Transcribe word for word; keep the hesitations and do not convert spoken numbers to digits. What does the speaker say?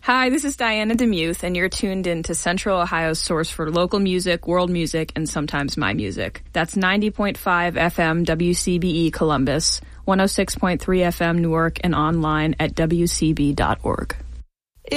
Hi, this is Diana DeMuth, and you're tuned in to Central Ohio's source for local music, world music, and sometimes my music. That's ninety point five F M W C B E Columbus, one oh six point three F M Newark, and online at W C B dot org.